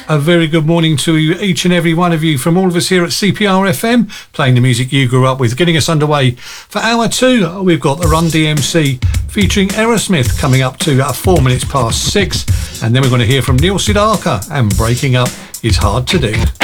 A very good morning to each and every one of you from all of us here at CPR FM, playing the music you grew up with. Getting us underway for hour two, we've got the Run DMC featuring Aerosmith coming up to 4 minutes past 6, and then we're going to hear from Neil Sedaka, and Breaking Up is Hard to Do.